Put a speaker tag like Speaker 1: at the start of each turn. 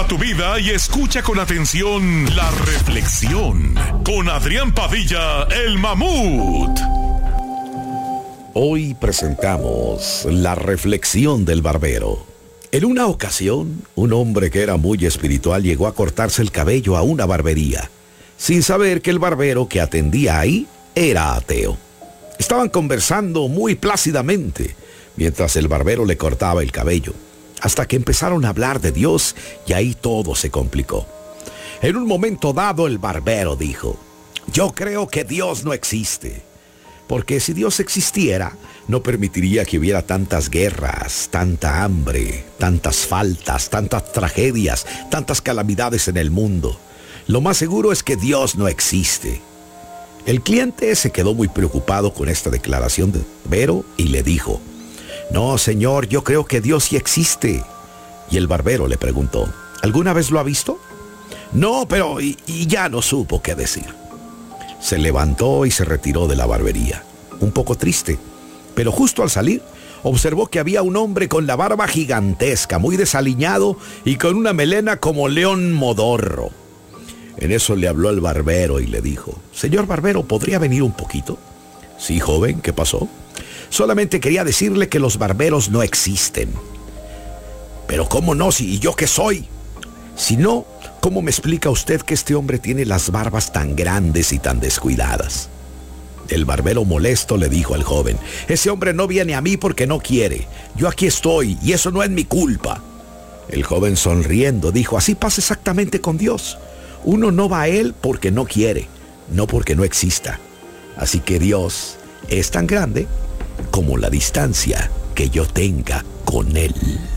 Speaker 1: Observa tu vida y escucha con atención la reflexión con Adrián Padilla, el Mamut.
Speaker 2: Hoy presentamos la reflexión del barbero. En una ocasión, un hombre que era muy espiritual llegó a cortarse el cabello a una barbería, sin saber que el barbero que atendía ahí era ateo. Estaban conversando muy plácidamente mientras el barbero le cortaba el cabello, hasta que empezaron a hablar de Dios y ahí todo se complicó. En un momento dado el barbero dijo: yo creo que Dios no existe, porque si Dios existiera, no permitiría que hubiera tantas guerras, tanta hambre, tantas faltas, tantas tragedias, tantas calamidades en el mundo. Lo más seguro es que Dios no existe. El cliente se quedó muy preocupado con esta declaración del barbero y le dijo: no, señor, yo creo que Dios sí existe. Y el barbero le preguntó: ¿alguna vez lo ha visto? No, pero y ya no supo qué decir. Se levantó y se retiró de la barbería, un poco triste, pero justo al salir, observó que había un hombre con la barba gigantesca, muy desaliñado y con una melena como león modorro. En eso le habló el barbero y le dijo: señor barbero, ¿podría venir un poquito? Sí, joven, ¿qué pasó? Solamente quería decirle que los barberos no existen. Pero ¿cómo no? ¿Y yo qué soy? Si no, ¿cómo me explica usted que este hombre tiene las barbas tan grandes y tan descuidadas? El barbero molesto le dijo al joven: ese hombre no viene a mí porque no quiere. Yo aquí estoy y eso no es mi culpa. El joven sonriendo dijo: así pasa exactamente con Dios. Uno no va a Él porque no quiere, no porque no exista. Así que Dios es tan grande como la distancia que yo tenga con Él.